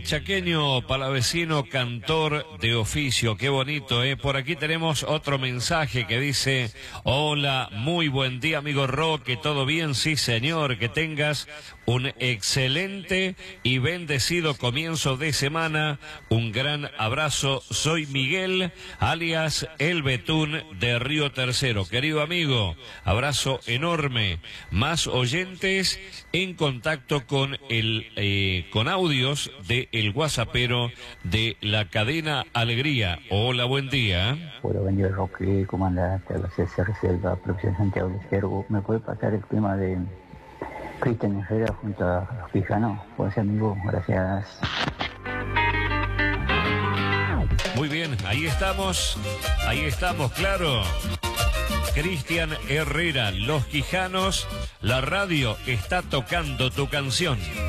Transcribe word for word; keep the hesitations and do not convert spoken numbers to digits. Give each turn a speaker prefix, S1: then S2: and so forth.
S1: el chaqueño palavecino, cantor de oficio. Qué bonito, ¿eh? Por aquí tenemos otro mensaje que dice: hola, muy buen día, amigo Roque, ¿todo bien? Sí, señor, que tengas un excelente y bendecido comienzo de semana. Un gran abrazo. Soy Miguel, alias El Betún de Río Tercero. Querido amigo, abrazo enorme. Más oyentes en contacto con el eh, con audios de el WhatsAppero de la cadena Alegría. Hola, buen día.
S2: Hola, buen día, Roque. ¿Cómo andas? Te habla César Selva, Producción Santiago del Cervo. ¿Me puede pasar el tema de Cristian Herrera junto a Fijano? Pues, amigo, gracias.
S1: Muy bien, ahí estamos, ahí estamos, claro. Cristian Herrera, Los Quijanos, la radio está tocando tu canción.